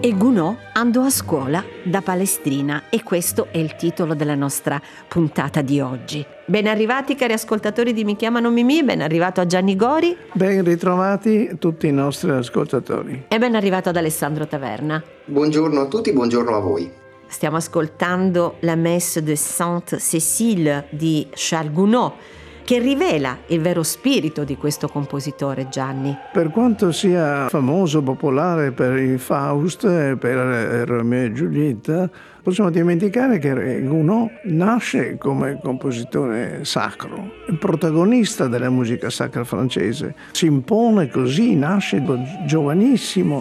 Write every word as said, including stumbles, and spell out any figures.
E Gounod andò a scuola da Palestrina e questo è il titolo della nostra puntata di oggi. Ben arrivati cari ascoltatori di Mi chiamano Mimì, ben arrivato a Gianni Gori. Ben ritrovati tutti i nostri ascoltatori. E ben arrivato ad Alessandro Taverna. Buongiorno a tutti, buongiorno a voi. Stiamo ascoltando la Messe de Sainte-Cécile di Charles Gounod, che rivela il vero spirito di questo compositore, Gianni. Per quanto sia famoso, popolare per il Faust e per Romeo e Giulietta, possiamo dimenticare che Gounod nasce come compositore sacro, il protagonista della musica sacra francese. Si impone così, nasce giovanissimo